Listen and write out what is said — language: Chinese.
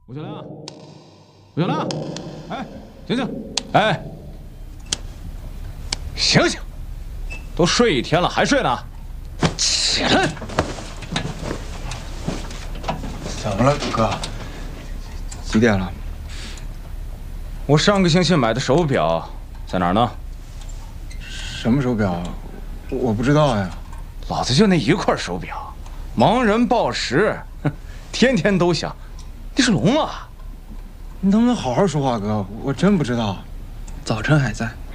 吴小亮，吴小亮，哎，醒醒，哎，醒醒，都睡一天了还睡呢？起来！ 怎么了，哥？几点了？ 我上个星期买的手表在哪儿呢？ 什么手表？我不知道呀。 老子就那一块手表，盲人报时，天天都响。你是聋了？ 你能不能好好说话，哥？我真不知道。 早晨还在。